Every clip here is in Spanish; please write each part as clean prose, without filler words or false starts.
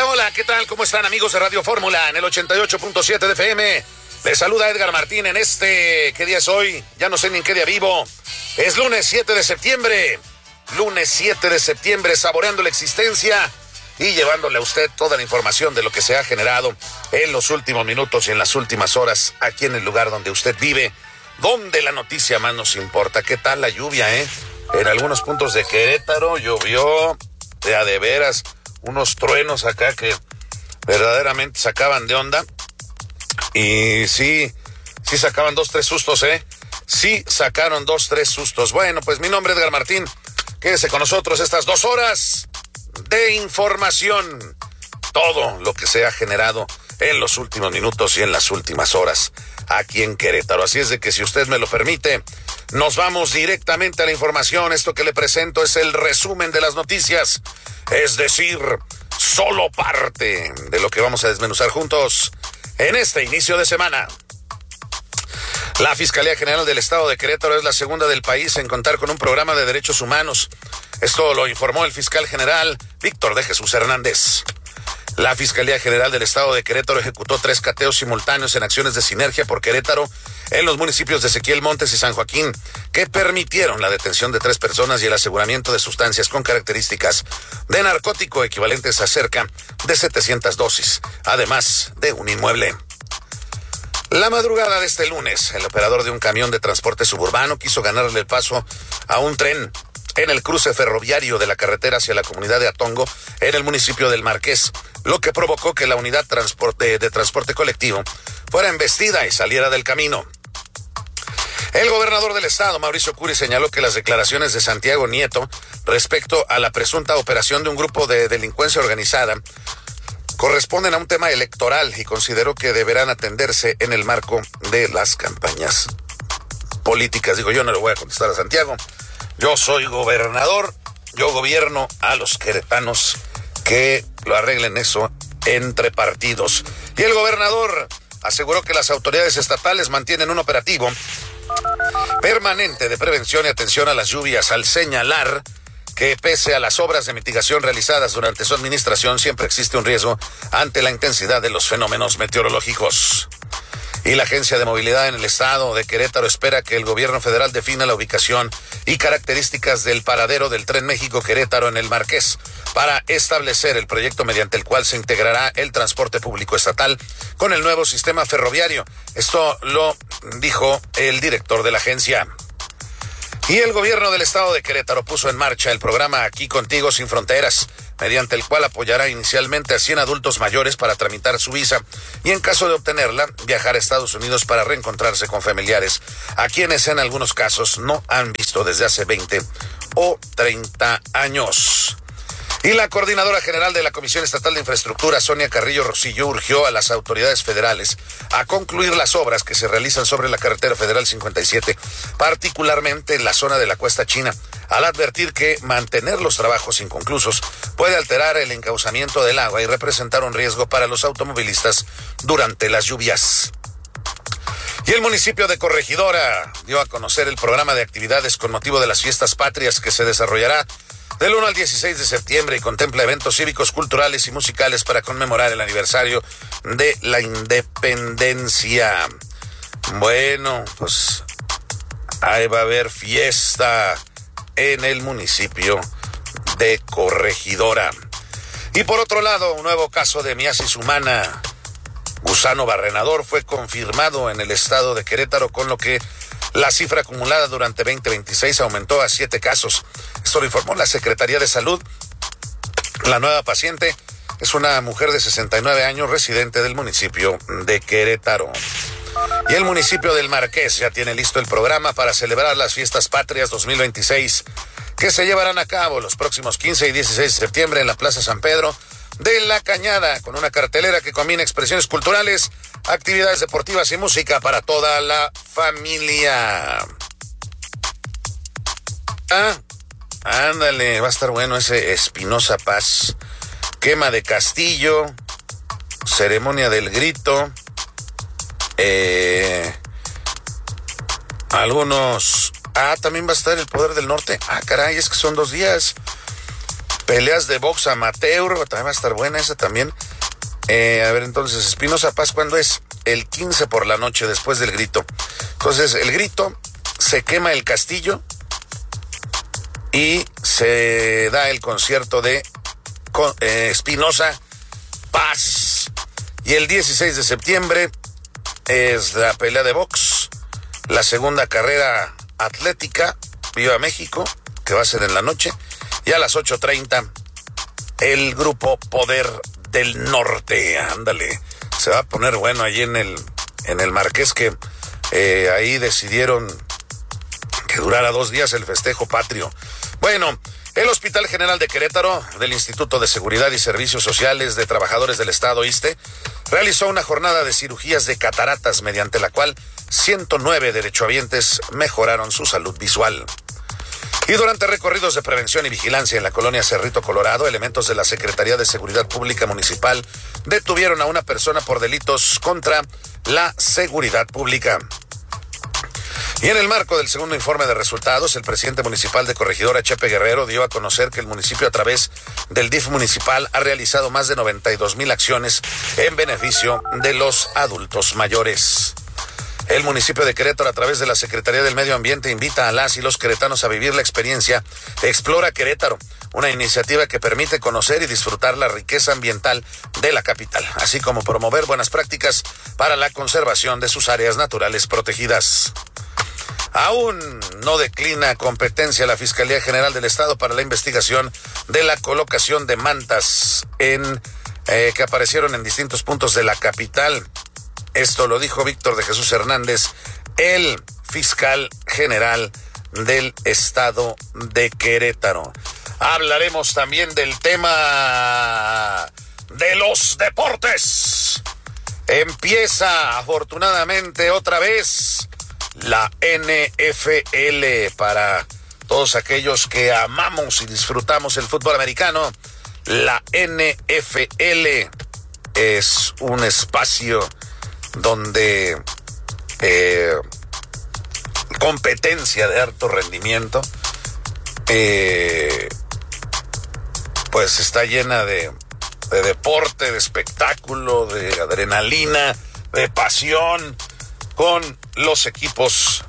Hola, ¿qué tal? ¿Cómo están, amigos de Radio Fórmula en el 88.7 de FM? Les saluda Edgar Martín en ¿qué día es hoy? Ya no sé ni en qué día vivo. Es lunes 7 de septiembre. Lunes 7 de septiembre, saboreando la existencia y llevándole a usted toda la información de lo que se ha generado en los últimos minutos y en las últimas horas aquí en el lugar donde usted vive, donde la noticia más nos importa. ¿Qué tal la lluvia, En algunos puntos de Querétaro llovió de veras, unos truenos acá que verdaderamente sacaban de onda. Y sí sacaban 2-3 sustos, Sí sacaron 2-3 sustos. Bueno, pues mi nombre es Edgar Martín. Quédese con nosotros estas 2 horas de información. Todo lo que se ha generado en los últimos minutos y en las últimas horas aquí en Querétaro. Así es de que, si usted me lo permite, nos vamos directamente a la información. Esto que le presento es el resumen de las noticias, es decir, solo parte de lo que vamos a desmenuzar juntos en este inicio de semana. La Fiscalía General del Estado de Querétaro es la segunda del país en contar con un programa de derechos humanos. Esto lo informó el fiscal general Víctor de Jesús Hernández. La Fiscalía General del Estado de Querétaro ejecutó 3 cateos simultáneos en acciones de sinergia por Querétaro en los municipios de Ezequiel Montes y San Joaquín, que permitieron la detención de 3 personas y el aseguramiento de sustancias con características de narcótico equivalentes a cerca de 700 dosis, además de un inmueble. La madrugada de este lunes, el operador de un camión de transporte suburbano quiso ganarle el paso a un tren en el cruce ferroviario de la carretera hacia la comunidad de Atongo, en el municipio del Marqués, lo que provocó que la unidad de transporte colectivo fuera embestida y saliera del camino. El gobernador del estado, Mauricio Curi, señaló que las declaraciones de Santiago Nieto respecto a la presunta operación de un grupo de delincuencia organizada corresponden a un tema electoral y consideró que deberán atenderse en el marco de las campañas políticas. Digo, yo no le voy a contestar a Santiago. Yo soy gobernador, yo gobierno a los queretanos, que lo arreglen eso entre partidos. Y el gobernador aseguró que las autoridades estatales mantienen un operativo permanente de prevención y atención a las lluvias, al señalar que pese a las obras de mitigación realizadas durante su administración, siempre existe un riesgo ante la intensidad de los fenómenos meteorológicos. Y la Agencia de Movilidad en el estado de Querétaro espera que el gobierno federal defina la ubicación y características del paradero del Tren México-Querétaro en el Marqués para establecer el proyecto mediante el cual se integrará el transporte público estatal con el nuevo sistema ferroviario. Esto lo dijo el director de la agencia. Y el gobierno del estado de Querétaro puso en marcha el programa Aquí Contigo Sin Fronteras, mediante el cual apoyará inicialmente a 100 adultos mayores para tramitar su visa y, en caso de obtenerla, viajar a Estados Unidos para reencontrarse con familiares, a quienes en algunos casos no han visto desde hace 20 o 30 años. Y la coordinadora general de la Comisión Estatal de Infraestructura, Sonia Carrillo Rosillo, urgió a las autoridades federales a concluir las obras que se realizan sobre la carretera federal 57, particularmente en la zona de la Cuesta China, al advertir que mantener los trabajos inconclusos puede alterar el encauzamiento del agua y representar un riesgo para los automovilistas durante las lluvias. Y el municipio de Corregidora dio a conocer el programa de actividades con motivo de las fiestas patrias que se desarrollará del 1 al 16 de septiembre y contempla eventos cívicos, culturales y musicales para conmemorar el aniversario de la independencia. Bueno, pues ahí va a haber fiesta en el municipio de Corregidora. Y por otro lado, un nuevo caso de miasis humana, gusano barrenador, fue confirmado en el estado de Querétaro, con lo que la cifra acumulada durante 2026 aumentó a 7 casos. Esto lo informó la Secretaría de Salud. La nueva paciente es una mujer de 69 años, residente del municipio de Querétaro. Y el municipio del Marqués ya tiene listo el programa para celebrar las Fiestas Patrias 2026, que se llevarán a cabo los próximos 15 y 16 de septiembre en la Plaza San Pedro de la Cañada, con una cartelera que combina expresiones culturales, actividades deportivas y música para toda la familia. Ándale, va a estar bueno ese Espinosa Paz. Quema de castillo, ceremonia del grito, algunos... también va a estar el Poder del Norte. Caray, es que son 2 días. Peleas de box amateur, también va a estar buena esa también. A ver, entonces, Espinosa Paz, ¿cuándo es? El 15 por la noche, después del Grito. Entonces, el Grito, se quema el castillo y se da el concierto de Espinosa Paz. Y el 16 de septiembre es la pelea de box, la segunda carrera atlética, Viva México, que va a ser en la noche, y a las 8:30 el grupo Poder del Norte. Ándale, se va a poner bueno allí en el Marqués, que ahí decidieron que durara 2 días el festejo patrio. Bueno, el Hospital General de Querétaro, del Instituto de Seguridad y Servicios Sociales de Trabajadores del Estado, ISSSTE, realizó una jornada de cirugías de cataratas, mediante la cual 109 derechohabientes mejoraron su salud visual. Y durante recorridos de prevención y vigilancia en la colonia Cerrito Colorado, elementos de la Secretaría de Seguridad Pública Municipal detuvieron a una persona por delitos contra la seguridad pública. Y en el marco del segundo informe de resultados, el presidente municipal de Corregidora, Chepe Guerrero, dio a conocer que el municipio, a través del DIF municipal, ha realizado más de 92,000 acciones en beneficio de los adultos mayores. El municipio de Querétaro, a través de la Secretaría del Medio Ambiente, invita a las y los queretanos a vivir la experiencia Explora Querétaro, una iniciativa que permite conocer y disfrutar la riqueza ambiental de la capital, así como promover buenas prácticas para la conservación de sus áreas naturales protegidas. Aún no declina competencia la Fiscalía General del Estado para la investigación de la colocación de mantas que aparecieron en distintos puntos de la capital. Esto lo dijo Víctor de Jesús Hernández, el fiscal general del Estado de Querétaro. Hablaremos también del tema de los deportes. Empieza afortunadamente otra vez la NFL para todos aquellos que amamos y disfrutamos el fútbol americano. La NFL es un espacio donde competencia de alto rendimiento pues está llena de deporte, de espectáculo, de adrenalina, de pasión, con los equipos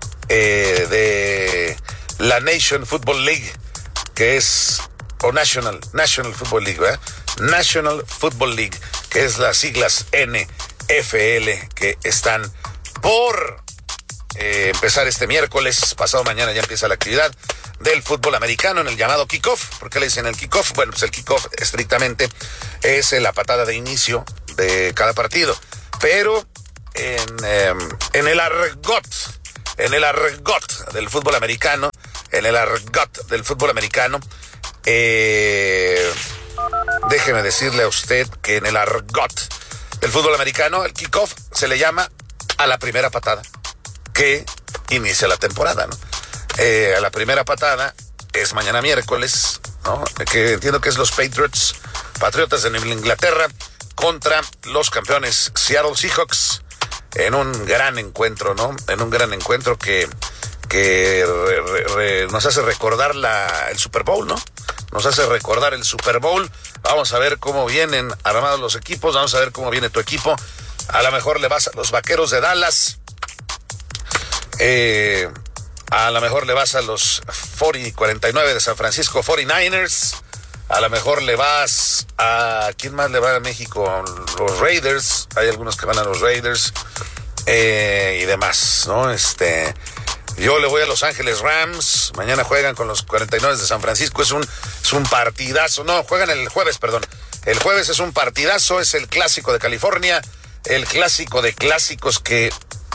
de la Nation Football League, que es, o National Football League, ¿verdad? National Football League, que es las siglas NFL, que están por empezar este miércoles. Pasado mañana ya empieza la actividad del fútbol americano en el llamado kickoff. ¿Por qué le dicen el kickoff? Bueno, pues el kickoff estrictamente es la patada de inicio de cada partido, pero en el argot del fútbol americano, déjeme decirle a usted que en el argot del fútbol americano, el kickoff se le llama a la primera patada que inicia la temporada, ¿no? A la primera patada es mañana miércoles, ¿no? Que entiendo que es los Patriotas de Nueva Inglaterra contra los campeones Seattle Seahawks, en un gran encuentro, ¿no? En un gran encuentro que nos hace recordar el Super Bowl, ¿no? Nos hace recordar el Super Bowl. Vamos a ver cómo vienen armados los equipos, vamos a ver cómo viene tu equipo. A lo mejor le vas a los Vaqueros de Dallas, a lo mejor le vas a los 49 de San Francisco, 49ers, a lo mejor le vas a... ¿Quién más le va a México? Los Raiders, hay algunos que van a los Raiders, y demás, ¿no? Yo le voy a Los Ángeles Rams, mañana juegan con los 49 de San Francisco, es un partidazo, no, juegan el jueves, perdón. El jueves es un partidazo, es el clásico de California, el clásico de clásicos que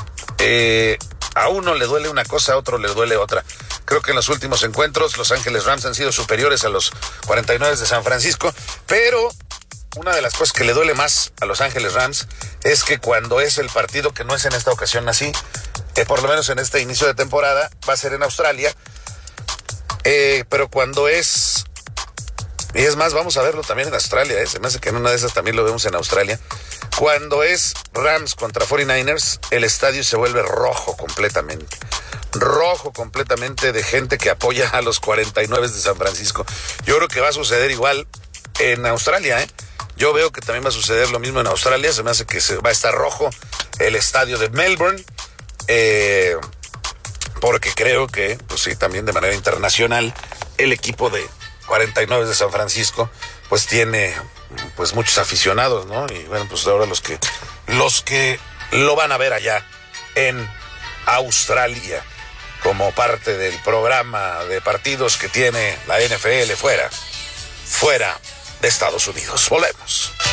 a uno le duele una cosa, a otro le duele otra. Creo que en los últimos encuentros Los Ángeles Rams han sido superiores a los 49 de San Francisco, pero una de las cosas que le duele más a Los Ángeles Rams es que cuando es el partido, que no es en esta ocasión así, por lo menos en este inicio de temporada, va a ser en Australia, pero cuando es... Y es más, vamos a verlo también en Australia, se me hace que en una de esas también lo vemos en Australia. Cuando es Rams contra 49ers, el estadio se vuelve rojo completamente. rojo completamente de gente que apoya a los 49 de San Francisco. Yo creo que va a suceder igual en Australia, ¿eh? Yo veo que también va a suceder lo mismo en Australia. Se me hace que va a estar rojo el estadio de Melbourne, porque creo que, pues sí, también de manera internacional, el equipo de 49 de San Francisco, pues tiene pues muchos aficionados, ¿no? Y bueno, pues ahora los que lo van a ver allá en Australia, como parte del programa de partidos que tiene la NFL fuera de Estados Unidos. Volvemos.